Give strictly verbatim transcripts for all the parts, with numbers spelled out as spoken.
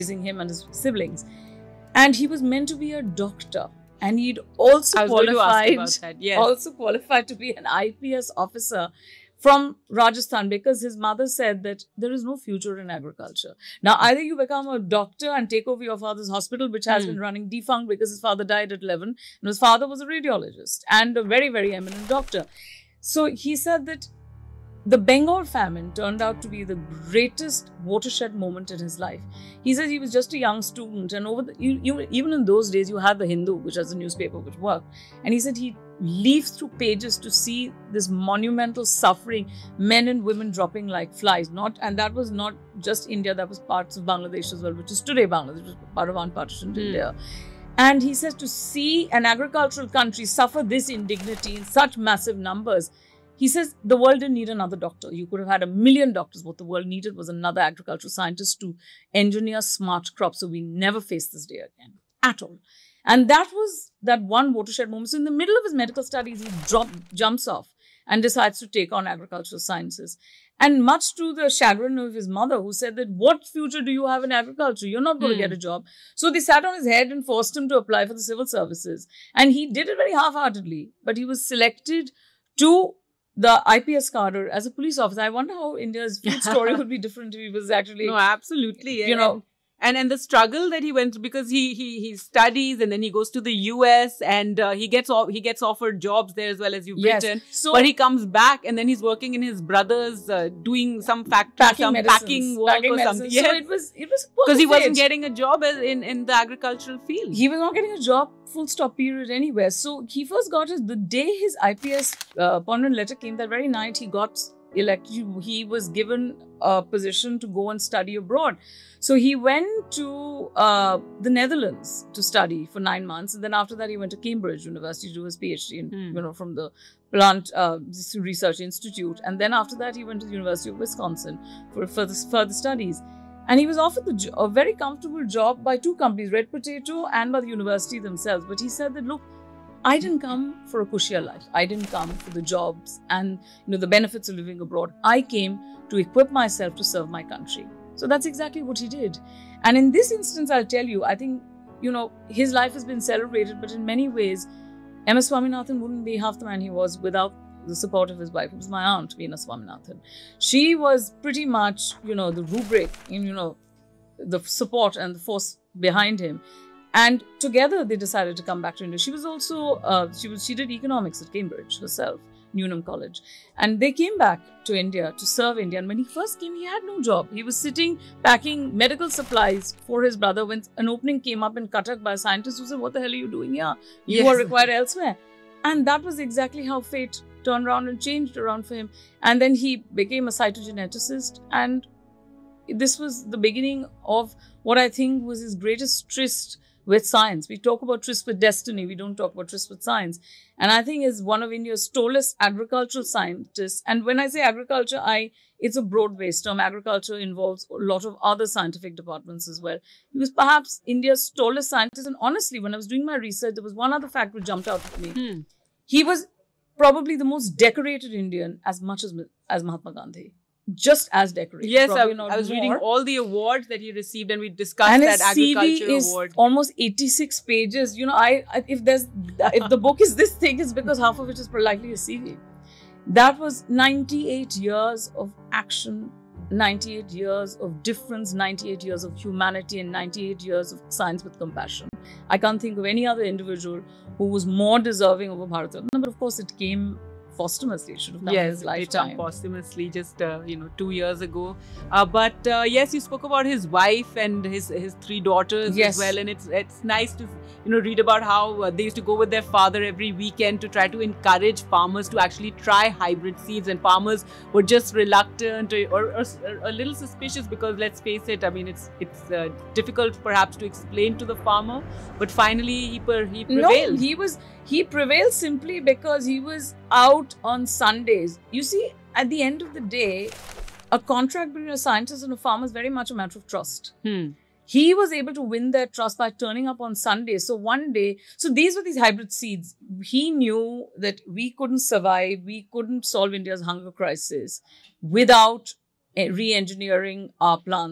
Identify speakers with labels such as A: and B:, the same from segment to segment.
A: raising him and his siblings. And he was meant to be a doctor. And he'd also
B: I was
A: qualified,
B: going to ask about that. Yes.
A: also qualified to be an I P S officer from Rajasthan, because his mother said that there is no future in agriculture. Now, either you become a doctor and take over your father's hospital, which has
B: Hmm.
A: been running defunct because his father died at eleven, and his father was a radiologist and a very, very eminent doctor. So he said that the Bengal famine turned out to be the greatest watershed moment in his life. He says he was just a young student, and over the, you, you, even in those days, you had the Hindu, which was a newspaper which worked. And he said he leafed through pages to see this monumental suffering, men and women dropping like flies. Not, and that was not just India; that was parts of Bangladesh as well, which is today Bangladesh, which was part of unpartitioned
B: Hmm.
A: India. And he says to see an agricultural country suffer this indignity in such massive numbers. He says the world didn't need another doctor. You could have had a million doctors. What the world needed was another agricultural scientist to engineer smart crops so we never face this day again at all. And that was that one watershed moment. So in the middle of his medical studies, he drop, jumps off and decides to take on agricultural sciences. And much to the chagrin of his mother, who said that, what future do you have in agriculture? You're not going
B: Hmm.
A: to get a job. So they sat on his head and forced him to apply for the civil services. And he did it very half-heartedly, but he was selected to the I P S cadre as a police officer. I wonder how India's food story would be different if he was actually,
B: No, absolutely.
A: you know,
B: And and the struggle that he went through, because he he he studies and then he goes to the U S and uh, he gets off, he gets offered jobs there as well, as you've
A: yes.
B: written.
A: So,
B: But he comes back and then he's working in his brother's, uh, doing some factory,
A: packing
B: some
A: medicines,
B: packing work
A: packing
B: or
A: medicines.
B: something.
A: So
B: Yes,
A: it was, it was
B: because he wasn't
A: perfect.
B: getting a job as in in the agricultural field.
A: He was not getting a job, full stop, period, anywhere. So he first got his, the day his I P S uh, appointment letter came, that very night he got elected, he was given a position to go and study abroad. So he went to uh, the Netherlands to study for nine months. And then after that, he went to Cambridge University to do his PhD, in,
B: Hmm.
A: you know, from the Plant uh, Research Institute. And then after that, he went to the University of Wisconsin for further, further studies. And he was offered the jo- a very comfortable job by two companies, Red Potato and by the university themselves. But he said that, look, I didn't come for a cushier life. I didn't come for the jobs and, you know, the benefits of living abroad. I came to equip myself to serve my country. So that's exactly what he did. And in this instance, I'll tell you, I think, you know, his life has been celebrated, but in many ways, M S Swaminathan wouldn't be half the man he was without the support of his wife. It was my aunt, Veena Swaminathan. She was pretty much, you know, the rubric in, you know, the support and the force behind him. And together they decided to come back to India. She was also, uh, she was she did economics at Cambridge herself, Newnham College. And they came back to India to serve India. And when he first came, he had no job. He was sitting packing medical supplies for his brother when an opening came up in Cuttack by a scientist who said, what the hell are you doing here? You
B: Yes.
A: are required elsewhere. And that was exactly how fate turned around and changed around for him. And then he became a cytogeneticist. And this was the beginning of what I think was his greatest tryst with science. We talk about tryst with destiny. We don't talk about tryst with science. And I think is one of India's tallest agricultural scientists. And when I say agriculture, I it's a broad-based term. Agriculture involves a lot of other scientific departments as well. He was perhaps India's tallest scientist. And honestly, when I was doing my research, there was one other fact which jumped out at me.
B: Hmm.
A: He was probably the most decorated Indian as much as, as Mahatma Gandhi. Just as decorated.
B: Yes, I,
A: probably not
B: I was
A: more.
B: reading all the awards that he received, and we discussed
A: And
B: that
A: his C
B: agriculture
A: V is
B: award.
A: almost eighty-six pages. You know, I, I if there's if the book is this thick, it's because half of it is likely a C V. That was ninety-eight years of action, ninety-eight years of difference, ninety-eight years of humanity, and ninety-eight years of science with compassion. I can't think of any other individual who was more deserving of a Bharat Ratna. But of course, it came posthumously. It should have come in
B: Yes,
A: his
B: it came
A: lifetime.
B: posthumously just uh, you know two years ago. Uh, but uh, yes, you spoke about his wife and his his three daughters
A: Yes.
B: as well, and it's it's nice to you know read about how uh, they used to go with their father every weekend to try to encourage farmers to actually try hybrid seeds, and farmers were just reluctant or, or, or a little suspicious because let's face it, I mean it's it's uh, difficult perhaps to explain to the farmer, but finally he per, he prevailed.
A: No, he was he prevailed simply because he was out on Sundays. You see, at the end of the day, a contract between a scientist and a farmer is very much a matter of trust.
B: Hmm.
A: He was able to win their trust by turning up on Sundays. So one day, so these were these hybrid seeds. He knew that we couldn't survive, we couldn't solve India's hunger crisis without eh, re-engineering our plants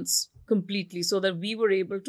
A: completely, so that we were able to